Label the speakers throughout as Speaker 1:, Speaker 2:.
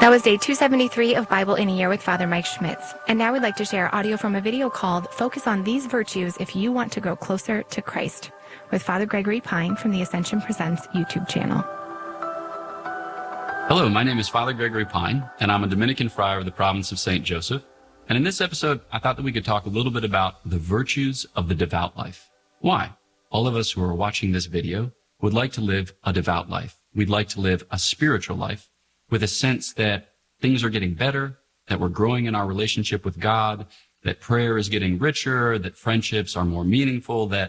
Speaker 1: That was day 273 of Bible in a Year with Father Mike Schmitz. And now we'd like to share audio from a video called Focus on These Virtues If You Want to Grow Closer to Christ with Father Gregory Pine from the Ascension Presents YouTube channel.
Speaker 2: Hello, my name is Father Gregory Pine, and I'm a Dominican friar of the province of St. Joseph. And in this episode, I thought that we could talk a little bit about the virtues of the devout life. Why? All of us who are watching this video would like to live a devout life. We'd like to live a spiritual life with a sense that things are getting better, that we're growing in our relationship with God, that prayer is getting richer, that friendships are more meaningful, that ...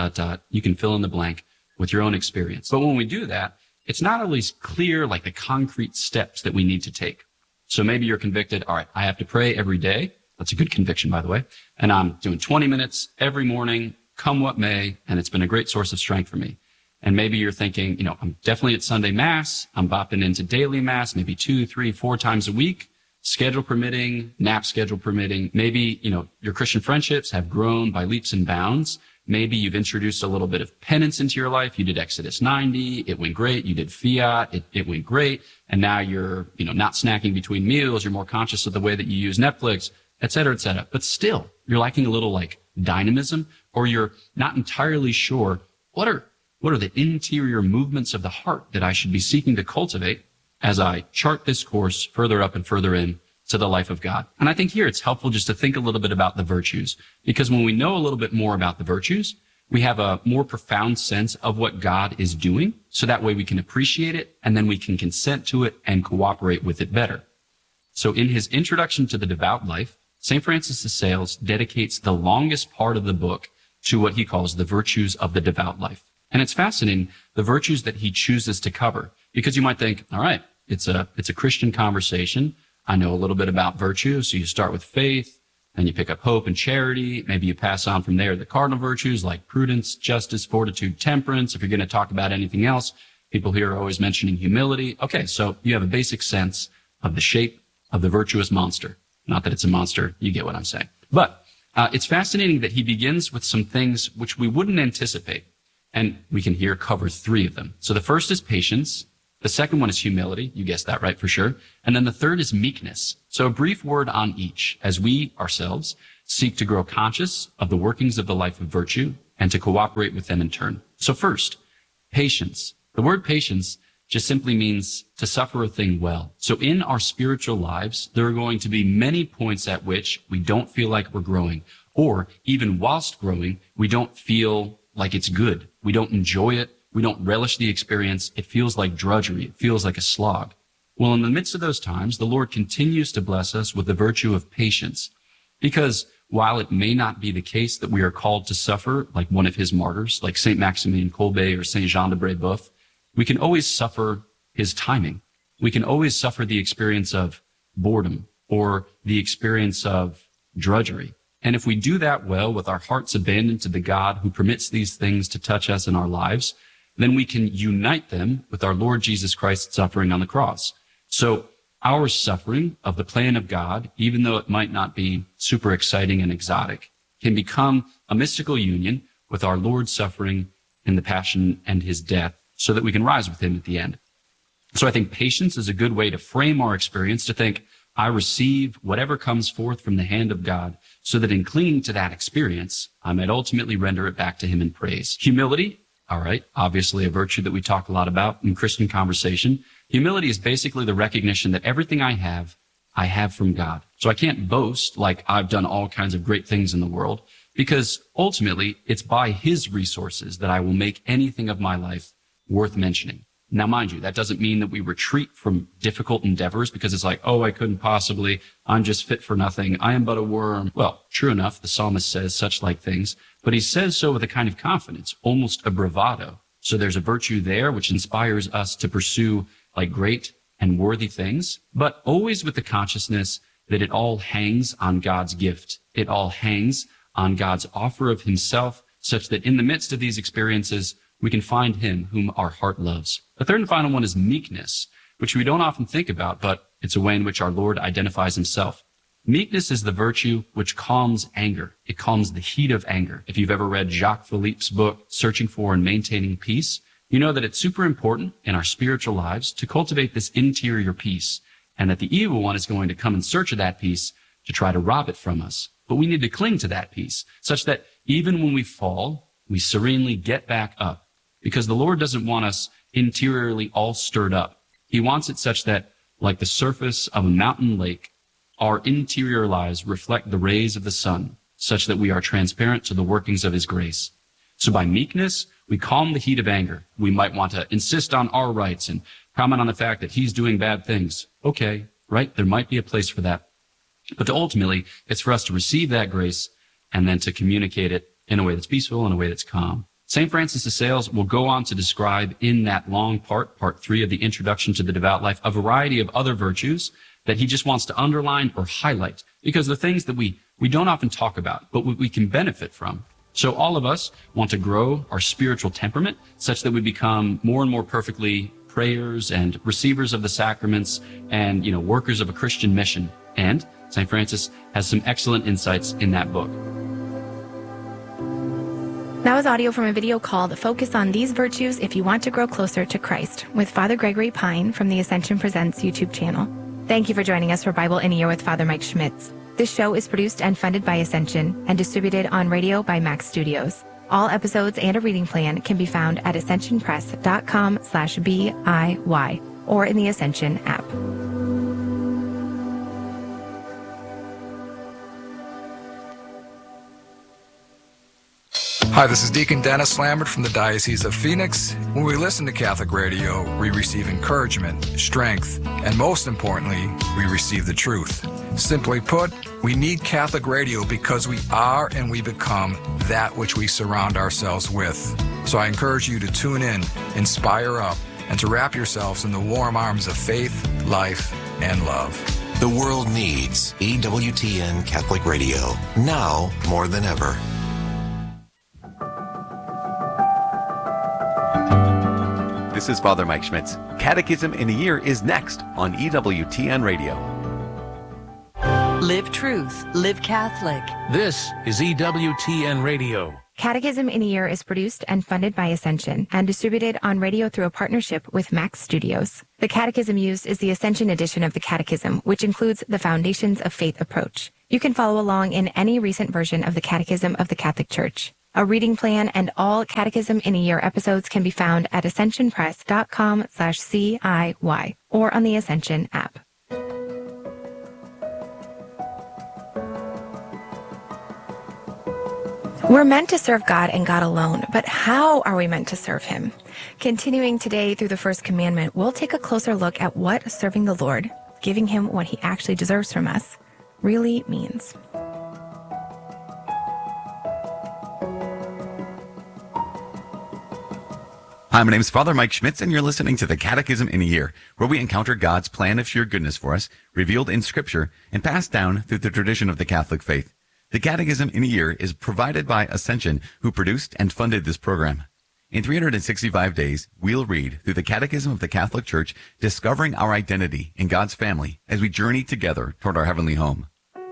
Speaker 2: You can fill in the blank with your own experience. But when we do that, it's not always clear like the concrete steps that we need to take. So maybe you're convicted, all right, I have to pray every day. That's a good conviction, by the way. And I'm doing 20 minutes every morning, come what may, and it's been a great source of strength for me. And maybe you're thinking, I'm definitely at Sunday Mass. I'm bopping into daily Mass, maybe 2, 3, 4 times a week, schedule permitting, nap schedule permitting. Maybe, your Christian friendships have grown by leaps and bounds. Maybe you've introduced a little bit of penance into your life. You did Exodus 90. It went great. You did Fiat. It went great. And now you're, not snacking between meals. You're more conscious of the way that you use Netflix, et cetera, et cetera. But still, you're lacking a little dynamism, or you're not entirely sure what are the interior movements of the heart that I should be seeking to cultivate as I chart this course further up and further in to the life of God. And I think here it's helpful just to think a little bit about the virtues, because when we know a little bit more about the virtues, we have a more profound sense of what God is doing. So that way we can appreciate it, and then we can consent to it and cooperate with it better. So in his introduction to the devout life, St. Francis of Sales dedicates the longest part of the book to what he calls the virtues of the devout life. And it's fascinating, the virtues that he chooses to cover, because you might think, all right, it's a Christian conversation. I know a little bit about virtue. So you start with faith, then you pick up hope and charity. Maybe you pass on from there the cardinal virtues like prudence, justice, fortitude, temperance. If you're going to talk about anything else, people here are always mentioning humility. Okay, so you have a basic sense of the shape of the virtuous monster. Not that it's a monster, you get what I'm saying. But it's fascinating that he begins with some things which we wouldn't anticipate. And we can here cover 3 of them. So the first is patience. The second one is humility. You guessed that right for sure. And then the third is meekness. So a brief word on each as we ourselves seek to grow conscious of the workings of the life of virtue and to cooperate with them in turn. So first, patience. The word patience just simply means to suffer a thing well. So in our spiritual lives, there are going to be many points at which we don't feel like we're growing, or even whilst growing, we don't feel like it's good. We don't enjoy it. We don't relish the experience. It feels like drudgery. It feels like a slog. Well, in the midst of those times, the Lord continues to bless us with the virtue of patience, because while it may not be the case that we are called to suffer like one of his martyrs, like Saint Maximilien Kolbe or Saint Jean de Brebeuf, we can always suffer his timing. We can always suffer the experience of boredom or the experience of drudgery. And if we do that well with our hearts abandoned to the God who permits these things to touch us in our lives, then we can unite them with our Lord Jesus Christ's suffering on the cross. So our suffering of the plan of God, even though it might not be super exciting and exotic, can become a mystical union with our Lord's suffering in the passion and his death, so that we can rise with him at the end. So I think patience is a good way to frame our experience, to think, I receive whatever comes forth from the hand of God, so that in clinging to that experience, I might ultimately render it back to him in praise. Humility, all right, obviously a virtue that we talk a lot about in Christian conversation. Humility is basically the recognition that everything I have from God. So I can't boast like I've done all kinds of great things in the world, because ultimately it's by his resources that I will make anything of my life worth mentioning. Now, mind you, that doesn't mean that we retreat from difficult endeavors because it's like, oh, I couldn't possibly, I'm just fit for nothing, I am but a worm. Well, true enough, the psalmist says such like things, but he says so with a kind of confidence, almost a bravado. So there's a virtue there which inspires us to pursue like great and worthy things, but always with the consciousness that it all hangs on God's gift. It all hangs on God's offer of himself, such that in the midst of these experiences, we can find him whom our heart loves. The third and final one is meekness, which we don't often think about, but it's a way in which our Lord identifies himself. Meekness is the virtue which calms anger. It calms the heat of anger. If you've ever read Jacques Philippe's book, Searching for and Maintaining Peace, you know that it's super important in our spiritual lives to cultivate this interior peace. and that the evil one is going to come in search of that peace to try to rob it from us. But we need to cling to that peace, such that even when we fall, we serenely get back up, because the Lord doesn't want us interiorly all stirred up. He wants it such that, like the surface of a mountain lake, our interior lives reflect the rays of the sun, such that we are transparent to the workings of his grace. So by meekness, we calm the heat of anger. We might want to insist on our rights and comment on the fact that he's doing bad things. Okay, right? There might be a place for that. But ultimately, it's for us to receive that grace and then to communicate it in a way that's peaceful, in a way that's calm. St. Francis de Sales will go on to describe in that long part 3 of the Introduction to the Devout Life, a variety of other virtues that he just wants to underline or highlight, because the things that we don't often talk about, but we can benefit from. So all of us want to grow our spiritual temperament such that we become more and more perfectly prayers and receivers of the sacraments and, workers of a Christian mission. And St. Francis has some excellent insights in that book.
Speaker 1: That was audio from a video called Focus on These Virtues If You Want to Grow Closer to Christ with Father Gregory Pine from the Ascension Presents YouTube channel. Thank you for joining us for Bible in a Year with Father Mike Schmitz. This show is produced and funded by Ascension and distributed on radio by Max Studios. All episodes and a reading plan can be found at ascensionpress.com/BIY or in the Ascension app.
Speaker 3: Hi, this is Deacon Dennis Lambert from the Diocese of Phoenix. When we listen to Catholic radio, we receive encouragement, strength, and most importantly, we receive the truth. Simply put, we need Catholic radio because we are and we become that which we surround ourselves with. So I encourage you to tune in, inspire up, and to wrap yourselves in the warm arms of faith, life, and love.
Speaker 4: The world needs EWTN Catholic Radio, now more than ever.
Speaker 5: This is Father Mike Schmitz. Catechism in a Year is next on EWTN Radio.
Speaker 6: Live truth, live Catholic.
Speaker 7: This is EWTN Radio.
Speaker 1: Catechism in a Year is produced and funded by Ascension and distributed on radio through a partnership with Max Studios. The catechism used is the Ascension edition of the Catechism, which includes the Foundations of Faith approach. You can follow along in any recent version of the Catechism of the Catholic Church. A reading plan and all Catechism in a Year episodes can be found at ascensionpress.com/CIY or on the Ascension app. We're meant to serve God and God alone, but how are we meant to serve Him? Continuing today through the first commandment, we'll take a closer look at what serving the Lord, giving Him what He actually deserves from us, really means.
Speaker 5: Hi, my name is Father Mike Schmitz, and you're listening to the Catechism in a Year, where we encounter God's plan of sheer goodness for us, revealed in Scripture and passed down through the tradition of the Catholic faith. The Catechism in a Year is provided by Ascension, who produced and funded this program. In 365 days, we'll read through the Catechism of the Catholic Church, discovering our identity in God's family as we journey together toward our heavenly home.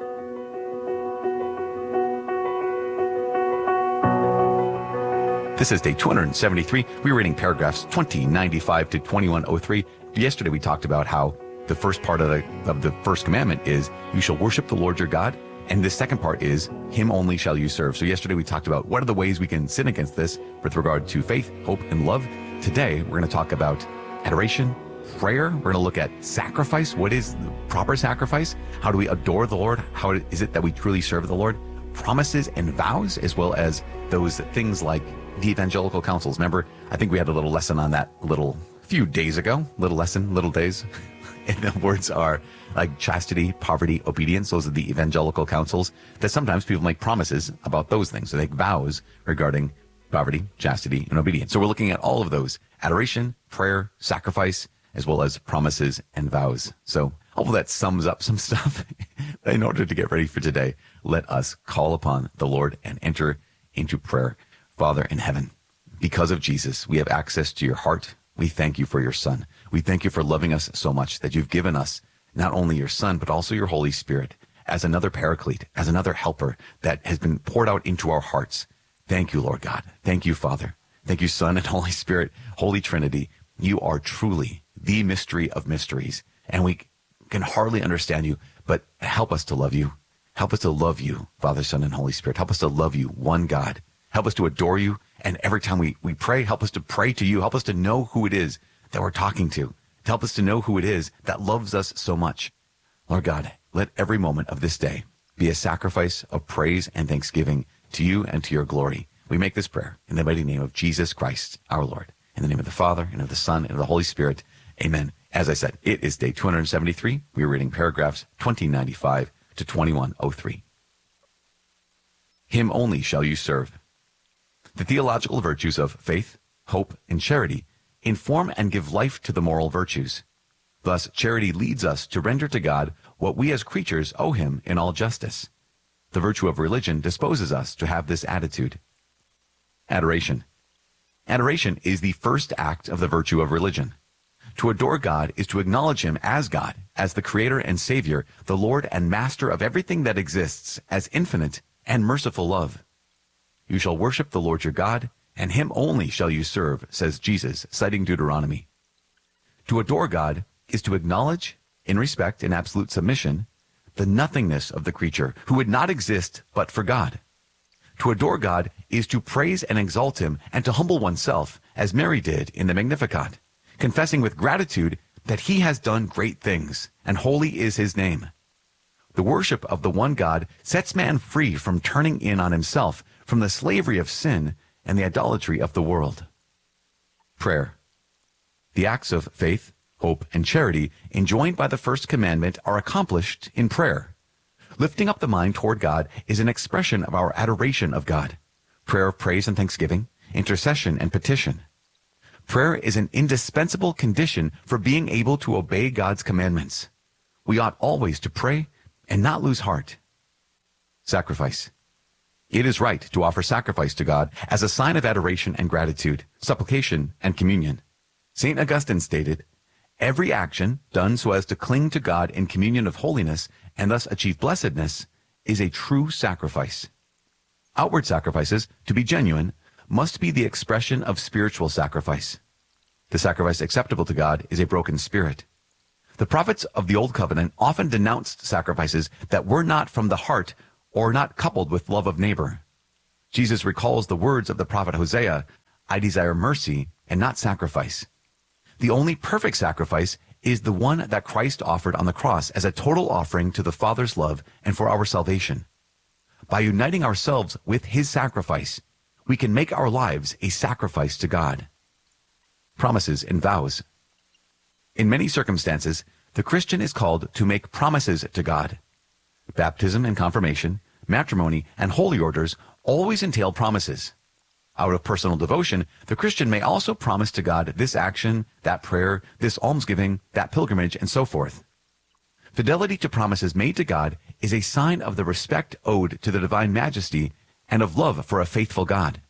Speaker 5: This is day 273. We're reading paragraphs 2095 to 2103. Yesterday we talked about how the first part of the first commandment is, you shall worship the Lord your God. And the second part is, him only shall you serve. So yesterday we talked about what are the ways we can sin against this with regard to faith, hope, and love. Today we're going to talk about adoration, prayer. We're going to look at sacrifice. What is the proper sacrifice? How do we adore the Lord? How is it that we truly serve the Lord? Promises and vows, as well as those things like the evangelical councils. Remember, I think we had a little lesson on that few days ago. Little lesson, little days. And the words are like chastity, poverty, obedience. Those are the evangelical councils that sometimes people make promises about those things. So they make vows regarding poverty, chastity, and obedience. So we're looking at all of those: adoration, prayer, sacrifice, as well as promises and vows. So hopefully that sums up some stuff. In order to get ready for today, let us call upon the Lord and enter into prayer. Father in heaven, because of Jesus, we have access to your heart. We thank you for your Son. We thank you for loving us so much that you've given us not only your Son, but also your Holy Spirit as another paraclete, as another helper that has been poured out into our hearts. Thank you, Lord God. Thank you, Father. Thank you, Son and Holy Spirit, Holy Trinity. You are truly the mystery of mysteries. And we can hardly understand you, but help us to love you. Help us to love you, Father, Son, and Holy Spirit. Help us to love you, one God. Help us to adore you. And every time we pray, help us to pray to you. Help us to know who it is that we're talking to. Help us to know who it is that loves us so much. Lord God, let every moment of this day be a sacrifice of praise and thanksgiving to you and to your glory. We make this prayer in the mighty name of Jesus Christ, our Lord. In the name of the Father, and of the Son, and of the Holy Spirit. Amen. As I said, it is day 273. We are reading paragraphs 2095 to 2103. Him only shall you serve. The theological virtues of faith, hope, and charity inform and give life to the moral virtues. Thus, charity leads us to render to God what we as creatures owe him in all justice. The virtue of religion disposes us to have this attitude. Adoration. Adoration is the first act of the virtue of religion. To adore God is to acknowledge him as God, as the Creator and Savior, the Lord and Master of everything that exists, as infinite and merciful love. You shall worship the Lord your God, and him only shall you serve, says Jesus, citing Deuteronomy. To adore God is to acknowledge, in respect and absolute submission, the nothingness of the creature who would not exist but for God. To adore God is to praise and exalt him and to humble oneself, as Mary did in the Magnificat, confessing with gratitude that he has done great things, and holy is his name. The worship of the one God sets man free from turning in on himself, from the slavery of sin and the idolatry of the world. Prayer. The acts of faith, hope, and charity enjoined by the first commandment are accomplished in prayer. Lifting up the mind toward God is an expression of our adoration of God. Prayer of praise and thanksgiving, intercession and petition. Prayer is an indispensable condition for being able to obey God's commandments. We ought always to pray and not lose heart. Sacrifice. It is right to offer sacrifice to God as a sign of adoration and gratitude, supplication and communion. St. Augustine stated, "Every action done so as to cling to God in communion of holiness and thus achieve blessedness is a true sacrifice." Outward sacrifices, to be genuine, must be the expression of spiritual sacrifice. The sacrifice acceptable to God is a broken spirit. The prophets of the Old Covenant often denounced sacrifices that were not from the heart or not coupled with love of neighbor. Jesus recalls the words of the prophet Hosea, "I desire mercy and not sacrifice." The only perfect sacrifice is the one that Christ offered on the cross as a total offering to the Father's love and for our salvation. By uniting ourselves with his sacrifice, we can make our lives a sacrifice to God. Promises and vows. In many circumstances, the Christian is called to make promises to God. Baptism and confirmation, matrimony, and holy orders always entail promises. Out of personal devotion, the Christian may also promise to God this action, that prayer, this almsgiving, that pilgrimage, and so forth. Fidelity to promises made to God is a sign of the respect owed to the divine majesty and of love for a faithful God.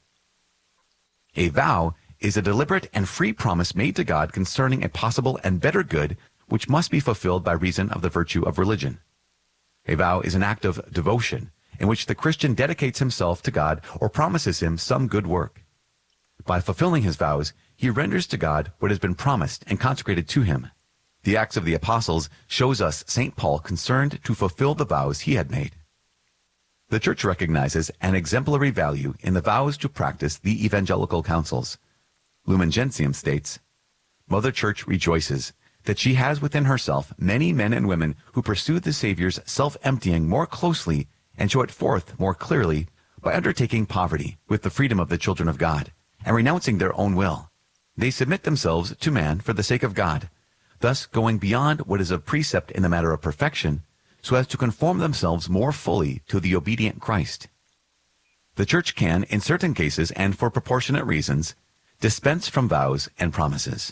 Speaker 5: A vow is a deliberate and free promise made to God concerning a possible and better good which must be fulfilled by reason of the virtue of religion. A vow is an act of devotion in which the Christian dedicates himself to God or promises him some good work. By fulfilling his vows, he renders to God what has been promised and consecrated to him. The Acts of the Apostles shows us St. Paul concerned to fulfill the vows he had made. The Church recognizes an exemplary value in the vows to practice the evangelical counsels. Lumen Gentium states, "Mother Church rejoices that she has within herself many men and women who pursue the Savior's self-emptying more closely and show it forth more clearly by undertaking poverty with the freedom of the children of God and renouncing their own will. They submit themselves to man for the sake of God, thus going beyond what is of precept in the matter of perfection, so as to conform themselves more fully to the obedient Christ. The Church can, in certain cases and for proportionate reasons, dispense from vows and promises."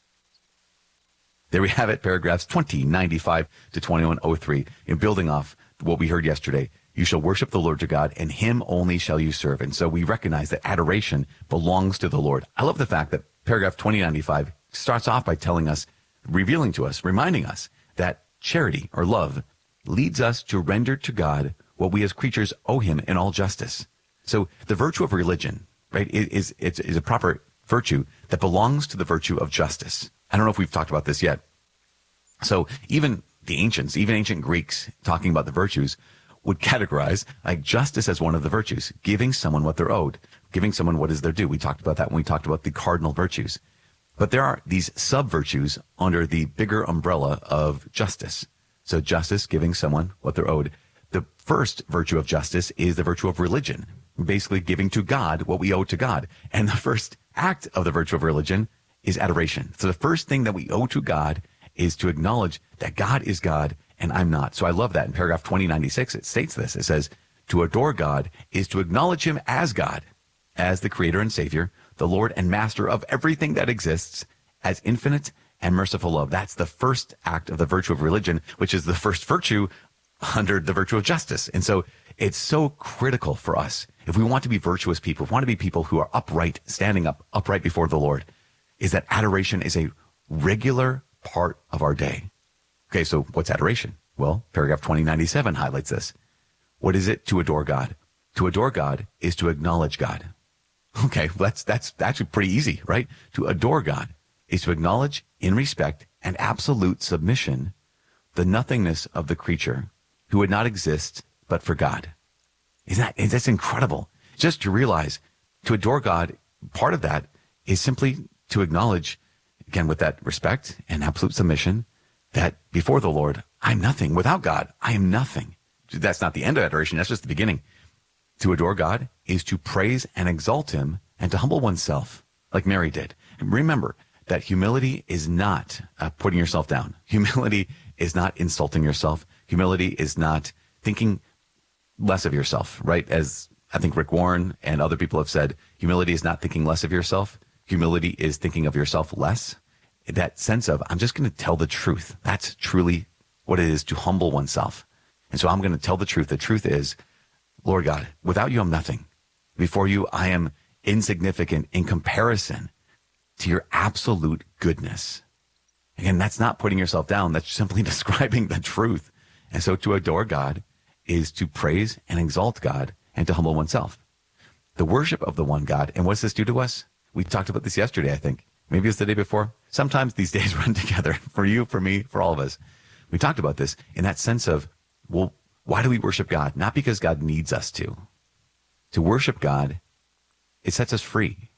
Speaker 5: There we have it, paragraphs 2095 to 2103. In building off what we heard yesterday, you shall worship the Lord your God, and him only shall you serve. And so we recognize that adoration belongs to the Lord. I love the fact that paragraph 2095 starts off by telling us, revealing to us, reminding us that charity or love leads us to render to God what we as creatures owe him in all justice. So the virtue of religion, right, is a proper virtue that belongs to the virtue of justice. I don't know if we've talked about this yet. So even the ancients, even ancient Greeks, talking about the virtues, would categorize like justice as one of the virtues, giving someone what they're owed, giving someone what is their due. We talked about that when we talked about the cardinal virtues. But there are these sub-virtues under the bigger umbrella of justice. So justice, giving someone what they're owed. The first virtue of justice is the virtue of religion, basically giving to God what we owe to God. And the first act of the virtue of religion is adoration. So the first thing that we owe to God is to acknowledge that God is God and I'm not. So I love that. In paragraph 2096, it states this. It says, to adore God is to acknowledge him as God, as the creator and savior, the Lord and master of everything that exists, as infinite and merciful love. That's the first act of the virtue of religion, which is the first virtue under the virtue of justice. And so it's so critical for us. If we want to be virtuous people, if we want to be people who are upright, standing up, upright before the Lord, is that adoration is a regular part of our day. Okay, so what's adoration? Well, paragraph 2097 highlights this. What is it to adore God? To adore God is to acknowledge God. Okay, well, that's actually pretty easy, right? To adore God is to acknowledge in respect and absolute submission the nothingness of the creature who would not exist but for God. That's incredible. Just to realize, to adore God, part of that is simply to acknowledge, again, with that respect and absolute submission, that before the Lord, I'm nothing. Without God, I am nothing. That's not the end of adoration. That's just the beginning. To adore God is to praise and exalt him and to humble oneself like Mary did. And remember that humility is not putting yourself down. Humility is not insulting yourself. Humility is not thinking less of yourself, right? As I think Rick Warren and other people have said, humility is not thinking less of yourself. Humility is thinking of yourself less. That sense of, I'm just going to tell the truth. That's truly what it is to humble oneself. And so I'm going to tell the truth. The truth is, Lord God, without you, I'm nothing. Before you, I am insignificant in comparison to your absolute goodness. Again, that's not putting yourself down. That's simply describing the truth. And so to adore God is to praise and exalt God and to humble oneself. The worship of the one God. And what does this do to us? We talked about this yesterday, I think. Maybe it's the day before. Sometimes these days run together for you, for me, for all of us. We talked about this in that sense of, well, why do we worship God? Not because God needs us to. To worship God, it sets us free.